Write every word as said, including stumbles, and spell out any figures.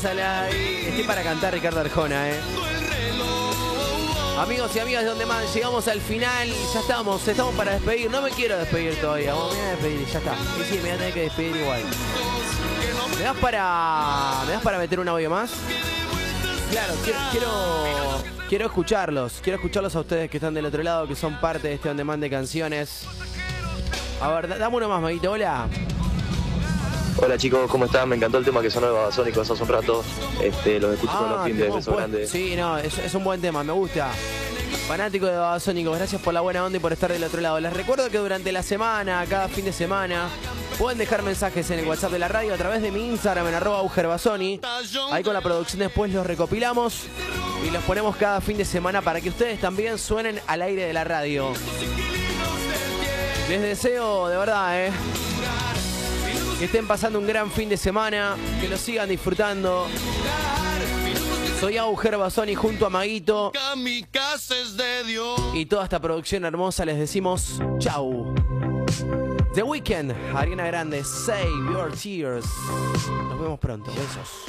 Sale ahí. Estoy para cantar Ricardo Arjona, eh. Amigos y amigas de Donde Más, llegamos al final. Ya estamos, estamos para despedir. No me quiero despedir todavía. Vamos, me voy a despedir, ya está. Sí, sí, me voy a tener que despedir igual. ¿Me das para. ¿Me das para meter un audio más? Claro, quiero, quiero. Quiero escucharlos. Quiero escucharlos a ustedes que están del otro lado, que son parte de este On Demand de canciones. A ver, dame uno más, Maguito. Hola. Hola chicos, ¿cómo están? Me encantó el tema que sonó de Babasónicos hace un rato. Este, los escucho con los fines, beso grande. Sí, no, es, es un buen tema, me gusta. Fanático de Babasónicos, gracias por la buena onda y por estar del otro lado. Les recuerdo que durante la semana, cada fin de semana, pueden dejar mensajes en el WhatsApp de la radio a través de mi Instagram en arroba augerbasoni. Ahí con la producción después los recopilamos y los ponemos cada fin de semana para que ustedes también suenen al aire de la radio. Les deseo, de verdad, eh, que estén pasando un gran fin de semana, que lo sigan disfrutando. Soy Auger Basoni junto a Maguito y toda esta producción hermosa. Les decimos chau. The Weeknd, Ariana Grande, Save Your Tears. Nos vemos pronto. Besos.